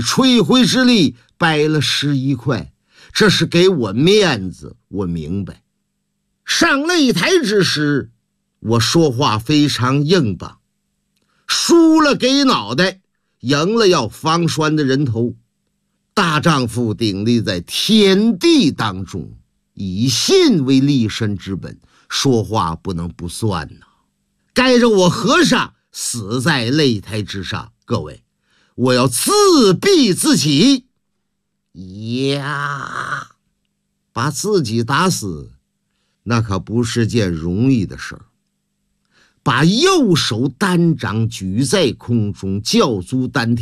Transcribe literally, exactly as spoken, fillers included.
吹灰之力掰了十一块，这是给我面子，我明白。上擂台之时，我说话非常硬棒，输了给脑袋，赢了要方栓的人头。大丈夫鼎立在天地当中，以信为立身之本，说话不能不算呐。该着我和尚死在擂台之上，各位，我要自毙自己呀！把自己打死，那可不是件容易的事儿。把右手单掌举在空中，教足丹田。